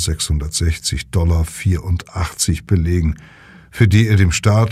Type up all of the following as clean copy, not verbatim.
$660,84 belegen, für die er dem Staat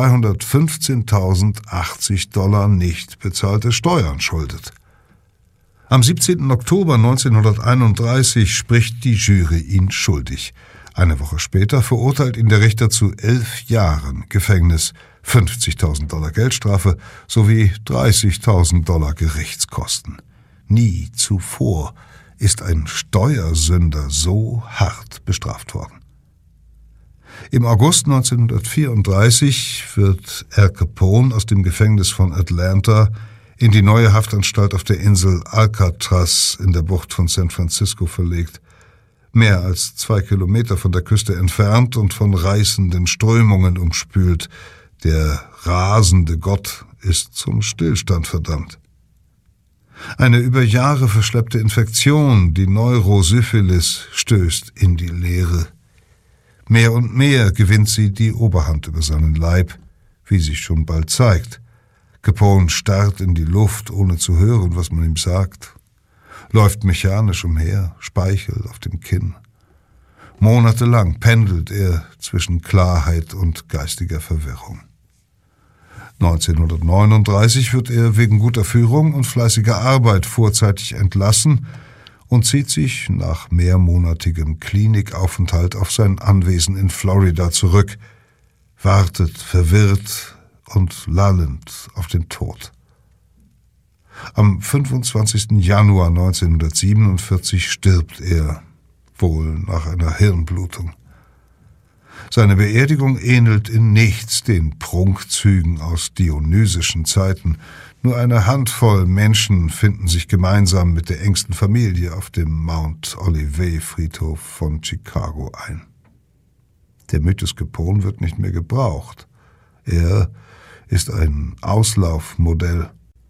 $215.080 nicht bezahlte Steuern schuldet. Am 17. Oktober 1931 spricht die Jury ihn schuldig. Eine Woche später verurteilt ihn der Richter zu 11 Jahren Gefängnis, $50.000 Geldstrafe sowie $30.000 Gerichtskosten. Nie zuvor ist ein Steuersünder so hart bestraft worden. Im August 1934 wird Al Capone aus dem Gefängnis von Atlanta in die neue Haftanstalt auf der Insel Alcatraz in der Bucht von San Francisco verlegt. Mehr als 2 Kilometer von der Küste entfernt und von reißenden Strömungen umspült. Der rasende Gott ist zum Stillstand verdammt. Eine über Jahre verschleppte Infektion, die Neurosyphilis, stößt in die Leere. Mehr und mehr gewinnt sie die Oberhand über seinen Leib, wie sich schon bald zeigt. Capone starrt in die Luft, ohne zu hören, was man ihm sagt, läuft mechanisch umher, Speichel auf dem Kinn. Monatelang pendelt er zwischen Klarheit und geistiger Verwirrung. 1939 wird er wegen guter Führung und fleißiger Arbeit vorzeitig entlassen und zieht sich nach mehrmonatigem Klinikaufenthalt auf sein Anwesen in Florida zurück, wartet verwirrt und lallend auf den Tod. Am 25. Januar 1947 stirbt er, wohl nach einer Hirnblutung. Seine Beerdigung ähnelt in nichts den Prunkzügen aus dionysischen Zeiten. Nur eine Handvoll Menschen finden sich gemeinsam mit der engsten Familie auf dem Mount Olivet-Friedhof von Chicago ein. Der Mythos Capone wird nicht mehr gebraucht. Er ist ein Auslaufmodell.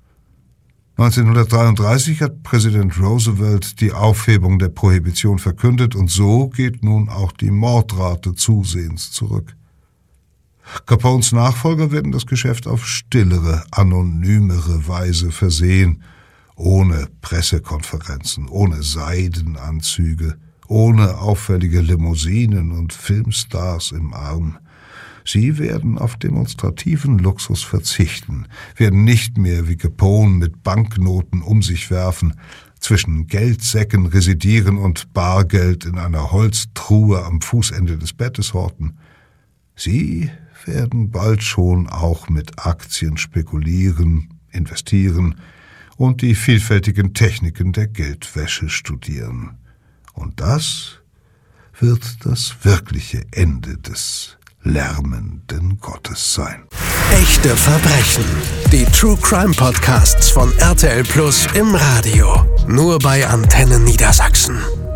1933 hat Präsident Roosevelt die Aufhebung der Prohibition verkündet und so geht nun auch die Mordrate zusehends zurück. Capones Nachfolger werden das Geschäft auf stillere, anonymere Weise versehen, ohne Pressekonferenzen, ohne Seidenanzüge, ohne auffällige Limousinen und Filmstars im Arm. Sie werden auf demonstrativen Luxus verzichten, werden nicht mehr wie Capone mit Banknoten um sich werfen, zwischen Geldsäcken residieren und Bargeld in einer Holztruhe am Fußende des Bettes horten. Sie werden bald schon auch mit Aktien spekulieren, investieren und die vielfältigen Techniken der Geldwäsche studieren. Und das wird das wirkliche Ende des lärmenden Gottes sein. Echte Verbrechen. Die True Crime Podcasts von RTL Plus im Radio. Nur bei Antenne Niedersachsen.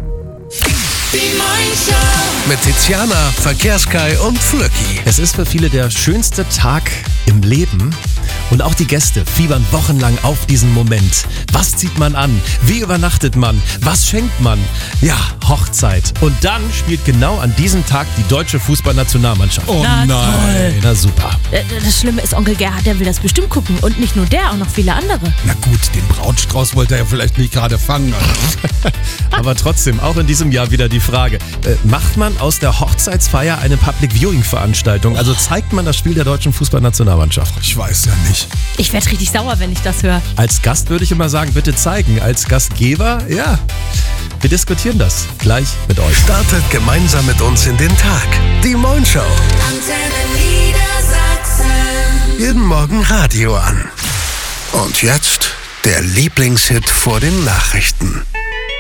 Die Morning Mit Tiziana, Verkehrskai und Flöcki. Es ist für viele der schönste Tag im Leben. Und auch die Gäste fiebern wochenlang auf diesen Moment. Was zieht man an? Wie übernachtet man? Was schenkt man? Ja, Hochzeit. Und dann spielt genau an diesem Tag die deutsche Fußballnationalmannschaft. Oh nein. Toll. Na super. Das Schlimme ist, Onkel Gerhard, der will das bestimmt gucken. Und nicht nur der, auch noch viele andere. Na gut, den Brautstrauß wollte er ja vielleicht nicht gerade fangen. Aber trotzdem, auch in diesem Jahr wieder die Frage, macht man aus der Hochzeitsfeier eine Public Viewing Veranstaltung? Also zeigt man das Spiel der deutschen Fußballnationalmannschaft? Ich weiß ja nicht. Ich werde richtig sauer, wenn ich das höre. Als Gast würde ich immer sagen, bitte zeigen. Als Gastgeber, ja. Wir diskutieren das gleich mit euch. Startet gemeinsam mit uns in den Tag. Die Morning-Show. Antenne Niedersachsen. Jeden Morgen Radio an. Und jetzt der Lieblingshit vor den Nachrichten.